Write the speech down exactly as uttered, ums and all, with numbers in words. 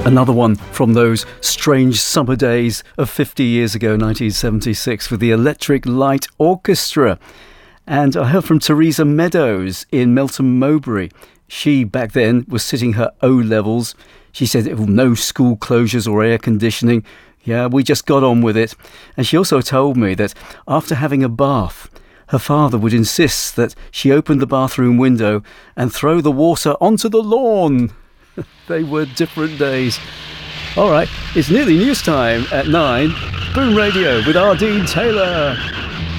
Another one from those strange summer days of fifty years ago, nineteen seventy-six, with the Electric Light Orchestra. And I heard from Teresa Meadows in Melton Mowbray. She, back then, was sitting her O-levels. She said, no school closures or air conditioning. Yeah, we just got on with it. And she also told me that after having a bath, her father would insist that she open the bathroom window and throw the water onto the lawn. They were different days. All right, it's nearly news time at nine. Boom Radio with R. Dean Taylor.